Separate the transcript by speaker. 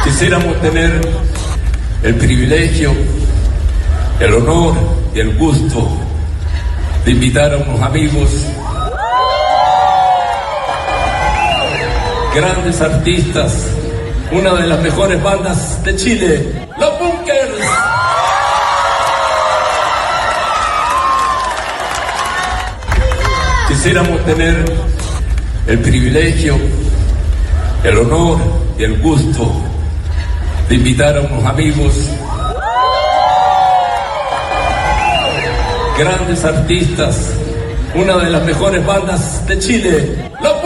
Speaker 1: Quisiéramos tener el privilegio, el honor y el gusto de invitar a unos amigos, grandes artistas, una de las mejores bandas de Chile, Los Bunkers. Quisiéramos tener el privilegio, el honor y el gusto de invitar a unos amigos, grandes artistas, una de las mejores bandas de Chile, Los